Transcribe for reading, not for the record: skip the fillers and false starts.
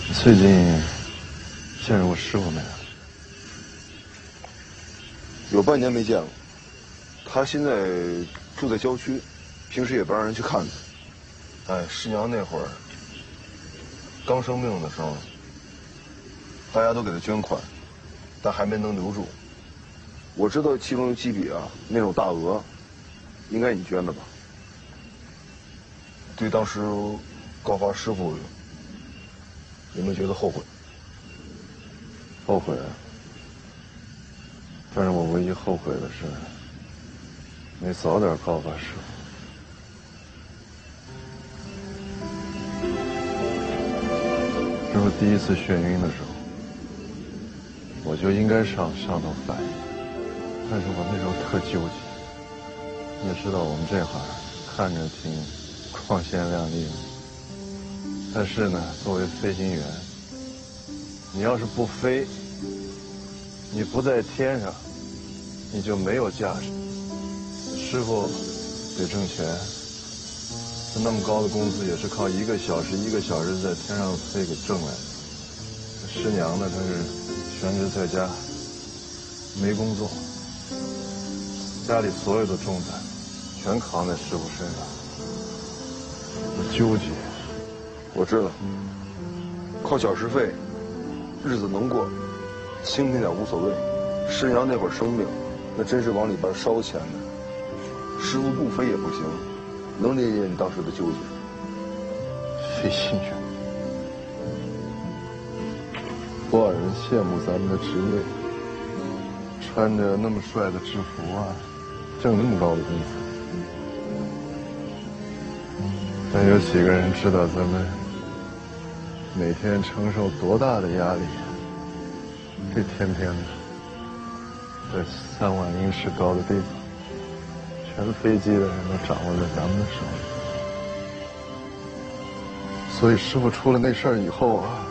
最近见着我师傅没有？ 有半年没见了。他现在住在郊区，平时也不让人去看他。哎，师娘那会儿刚生病的时候，大家都给他捐款，但还没能留住。我知道其中有几笔啊，那种大额，应该你捐的吧？对当时告发师傅，有没有觉得后悔？ 后悔啊！但是我唯一后悔的是，没早点告发师傅。师傅第一次眩晕的时候，我就应该上头反应，但是我那时候特纠结。你也知道我们这行看着挺光鲜亮丽的，但是呢，作为飞行员，你要是不飞，你不在天上，你就没有价值。师傅得挣钱，他那么高的工资也是靠一个小时在天上飞给挣来的。师娘呢，她是全职在家，没工作，家里所有的重担全扛在师傅身上，我纠结。 我知道，靠小时费，日子能过，清贫点无所谓。师娘那会儿生病，那真是往里边烧钱的。师傅不飞也不行，能理解你当时的纠结。 飞行员，多少人羡慕咱们的职位，穿着那么帅的制服啊，挣那么高的工资。但有几个人知道咱们每天承受多大的压力？这天天的在3万英尺高的地方，全飞机的人都掌握在咱们的手里。所以师傅出了那事儿以后啊，